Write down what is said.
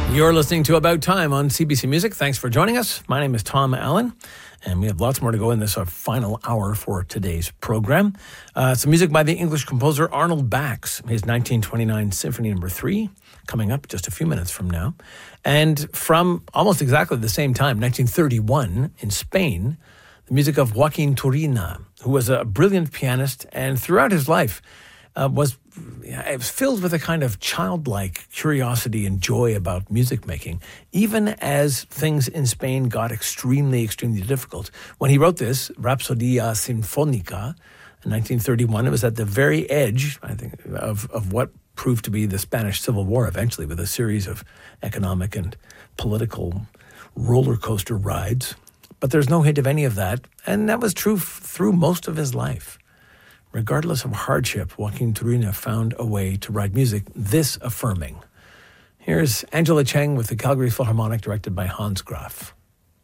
You're listening to About Time on CBC Music. Thanks for joining us. My name is Tom Allen, and we have lots more to go in this final hour for today's program. Some music by the English composer Arnold Bax, his 1929 Symphony No. 3, coming up just a few minutes from now. And from almost exactly the same time, 1931, in Spain, the music of Joaquin Turina, who was a brilliant pianist and throughout his life was filled with a kind of childlike curiosity and joy about music making, even as things in Spain got extremely, extremely difficult. When he wrote this, Rhapsodia Sinfónica, in 1931, it was at the very edge, I think, of what proved to be the Spanish Civil War eventually, with a series of economic and political roller coaster rides. But there's no hint of any of that, and that was true through most of his life. Regardless of hardship, Joaquin Turina found a way to write music this affirming. Here's Angela Cheng with the Calgary Philharmonic, directed by Hans Graf.